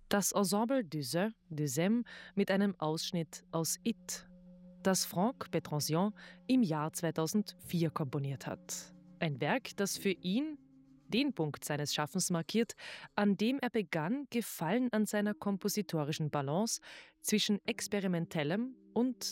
Das Ensemble Deuxième mit einem Ausschnitt aus It, das Franck Petransian im Jahr 2004 komponiert hat. Ein Werk, das für ihn den Punkt seines Schaffens markiert, an dem er begann, Gefallen an seiner kompositorischen Balance zwischen Experimentellem und